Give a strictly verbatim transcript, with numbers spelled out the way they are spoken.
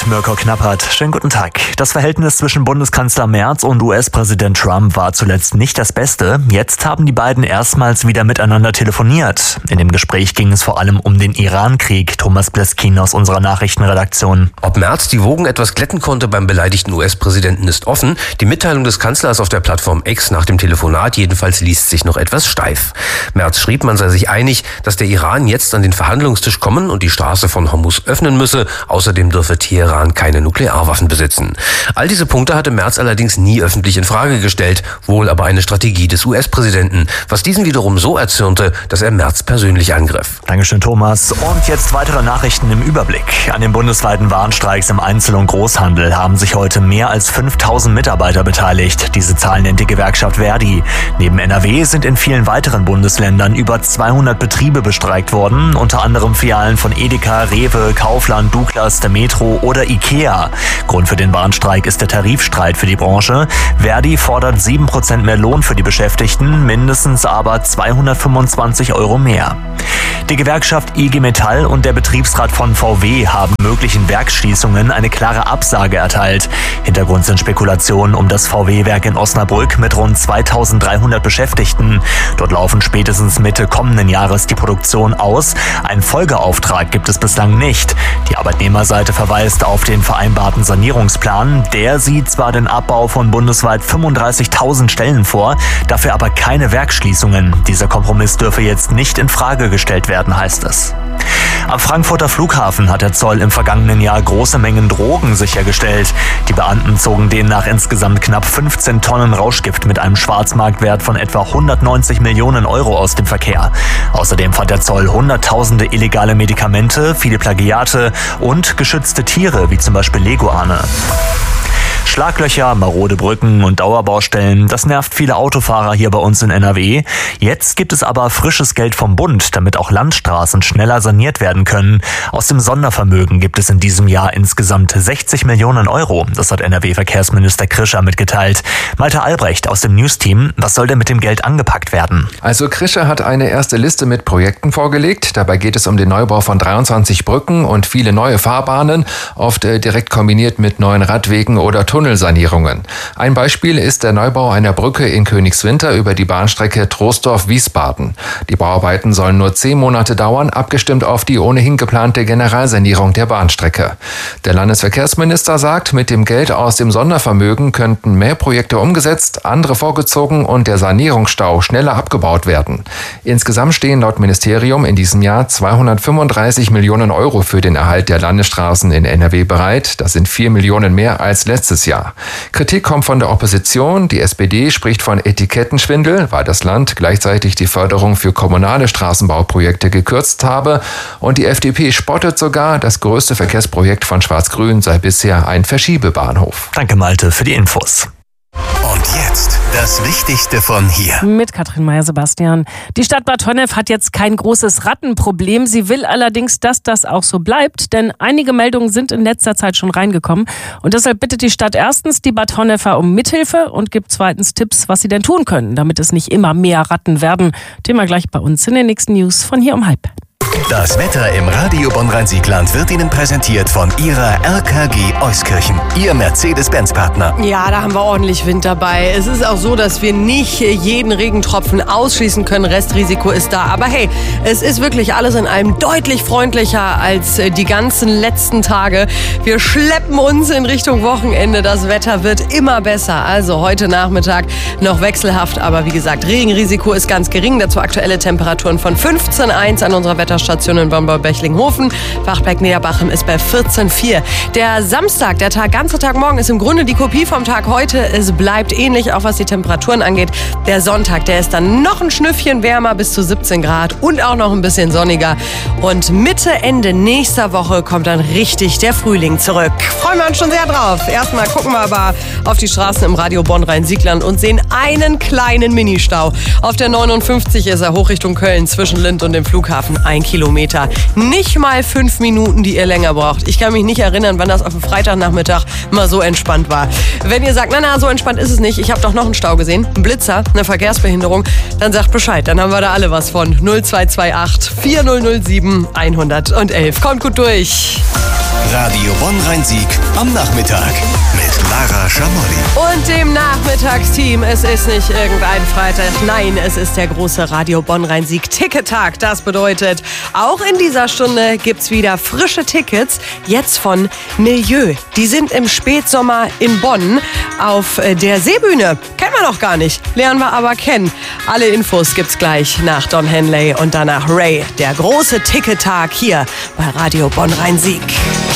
mit Mirko Knappert. Schönen guten Tag. Das Verhältnis zwischen Bundeskanzler Merz und U S-Präsident Trump war zuletzt nicht das Beste. Jetzt haben die beiden erstmals wieder miteinander telefoniert. In dem Gespräch ging es vor allem um den Iran-Krieg. Thomas Bleskin aus unserer Nachrichtenredaktion. Ob Merz die Wogen etwas glätten konnte beim beleidigten U S-Präsidenten ist offen. Die Mitteilung des Kanzlers auf der Plattform X nach dem Telefonat jedenfalls liest sich noch etwas steif. Merz schrieb, man sei sich einig, dass der Iran jetzt an den Verhandlungstisch kommen und die Straße von Hormuz öffnen müsse. Außerdem dürfe Teheran keine Nuklearwaffen besitzen. All diese Punkte hatte Merz allerdings nie öffentlich in Frage gestellt, wohl aber eine Strategie des U S-Präsidenten, was diesen wiederum so erzürnte, dass er Merz persönlich angriff. Dankeschön, Thomas. Und jetzt weitere Nachrichten im Überblick. An den bundesweiten Warnstreiks im Einzel- und Großhandel haben sich heute mehr als fünftausend Mitarbeiter beteiligt. Diese Zahl nennt die Gewerkschaft Verdi. Neben N R W sind in vielen weiteren Bundesländern über zweihundert Betriebe bestreikt worden, unter anderem Filialen von Edeka, Rewe, Kaufland, Douglas, der Metro oder Ikea. Grund für den Warnstreik ist der Tarifstreit für die Branche. Verdi fordert sieben Prozent mehr Lohn für die Beschäftigten, mindestens aber zweihundertfünfundzwanzig Euro mehr. Die Gewerkschaft I G Metall und der Betriebsrat von V W haben möglichen Werksschließungen eine klare Absage erteilt. Hintergrund sind Spekulationen um das V W-Werk in Osnabrück mit rund zweitausenddreihundert Beschäftigten. Dort laufen spätestens Mitte kommenden Jahres die Produktion aus. Einen Folgeauftrag gibt es bislang nicht. Die Arbeitnehmerseite verweist auf den vereinbarten Sanierungsplan. Der sieht zwar den Abbau von bundesweit fünfunddreißigtausend Stellen vor, dafür aber keine Werksschließungen. Dieser Kompromiss dürfe jetzt nicht in Frage gestellt werden, heißt es. Am Frankfurter Flughafen hat der Zoll im vergangenen Jahr große Mengen Drogen sichergestellt. Die Beamten zogen demnach insgesamt knapp fünfzehn Tonnen Rauschgift mit einem Schwarzmarktwert von etwa hundertneunzig Millionen Euro aus dem Verkehr. Außerdem fand der Zoll hunderttausende illegale Medikamente, viele Plagiate und geschützte Tiere, wie zum Beispiel Leguane. Schlaglöcher, marode Brücken und Dauerbaustellen, das nervt viele Autofahrer hier bei uns in N R W. Jetzt gibt es aber frisches Geld vom Bund, damit auch Landstraßen schneller saniert werden können. Aus dem Sondervermögen gibt es in diesem Jahr insgesamt sechzig Millionen Euro. Das hat N R W-Verkehrsminister Krischer mitgeteilt. Malte Albrecht aus dem News-Team, was soll denn mit dem Geld angepackt werden? Also Krischer hat eine erste Liste mit Projekten vorgelegt. Dabei geht es um den Neubau von dreiundzwanzig Brücken und viele neue Fahrbahnen, oft direkt kombiniert mit neuen Radwegen oder Tunnelsanierungen. Ein Beispiel ist der Neubau einer Brücke in Königswinter über die Bahnstrecke Troisdorf-Wiesbaden. Die Bauarbeiten sollen nur zehn Monate dauern, abgestimmt auf die ohnehin geplante Generalsanierung der Bahnstrecke. Der Landesverkehrsminister sagt, mit dem Geld aus dem Sondervermögen könnten mehr Projekte umgesetzt, andere vorgezogen und der Sanierungsstau schneller abgebaut werden. Insgesamt stehen laut Ministerium in diesem Jahr zweihundertfünfunddreißig Millionen Euro für den Erhalt der Landesstraßen in N R W bereit. Das sind vier Millionen mehr als letztes Jahr. Kritik kommt von der Opposition. Die S P D spricht von Etikettenschwindel, weil das Land gleichzeitig die Förderung für kommunale Straßenbauprojekte gekürzt habe. Und die F D P spottet sogar, das größte Verkehrsprojekt von Schwarz-Grün sei bisher ein Verschiebebahnhof. Danke, Malte, für die Infos. Und jetzt das Wichtigste von hier. Mit Katrin Meyer-Sebastian. Die Stadt Bad Honnef hat jetzt kein großes Rattenproblem. Sie will allerdings, dass das auch so bleibt, denn einige Meldungen sind in letzter Zeit schon reingekommen. Und deshalb bittet die Stadt erstens die Bad Honnefer um Mithilfe und gibt zweitens Tipps, was sie denn tun können, damit es nicht immer mehr Ratten werden. Thema gleich bei uns in den nächsten News von hier um halb. Das Wetter im Radio Bonn-Rhein-Siegland wird Ihnen präsentiert von Ihrer R K G Euskirchen, Ihr Mercedes-Benz-Partner. Ja, da haben wir ordentlich Wind dabei. Es ist auch so, dass wir nicht jeden Regentropfen ausschließen können. Restrisiko ist da. Aber hey, es ist wirklich alles in allem deutlich freundlicher als die ganzen letzten Tage. Wir schleppen uns in Richtung Wochenende. Das Wetter wird immer besser. Also heute Nachmittag noch wechselhaft. Aber wie gesagt, Regenrisiko ist ganz gering. Dazu aktuelle Temperaturen von fünfzehn Komma eins an unserer Wetterstation in Bonn-Bechlinghofen. Wachberg-Niederbachem ist bei vierzehn Komma vier. Der Samstag, der Tag, ganze Tag morgen, ist im Grunde die Kopie vom Tag heute. Es bleibt ähnlich, auch was die Temperaturen angeht. Der Sonntag, der ist dann noch ein Schnüffchen wärmer, bis zu siebzehn Grad und auch noch ein bisschen sonniger. Und Mitte, Ende nächster Woche kommt dann richtig der Frühling zurück. Freuen wir uns schon sehr drauf. Erstmal gucken wir aber auf die Straßen im Radio Bonn-Rhein-Siegland und sehen einen kleinen Ministau. Auf der neunundfünfzig ist er hoch Richtung Köln zwischen Lindt und dem Flughafen ein Kilometer. Nicht mal fünf Minuten, die ihr länger braucht. Ich kann mich nicht erinnern, wann das auf dem Freitagnachmittag mal so entspannt war. Wenn ihr sagt, na na, so entspannt ist es nicht, ich habe doch noch einen Stau gesehen, einen Blitzer, eine Verkehrsbehinderung, dann sagt Bescheid, dann haben wir da alle was von. null zwei zwei acht vier null null sieben eins eins eins. Kommt gut durch. Radio Bonn-Rhein-Sieg am Nachmittag mit Lara Schamolli. Und dem Nachmittagsteam, es ist nicht irgendein Freitag, nein, es ist der große Radio Bonn-Rhein-Sieg-Tickettag. Das bedeutet, auch in dieser Stunde gibt's wieder frische Tickets, jetzt von Milieu. Die sind im Spätsommer in Bonn auf der Seebühne. Kennen wir noch gar nicht, lernen wir aber kennen. Alle Infos gibt's gleich nach Don Henley und danach Ray. Der große Tickettag hier bei Radio Bonn-Rhein-Sieg.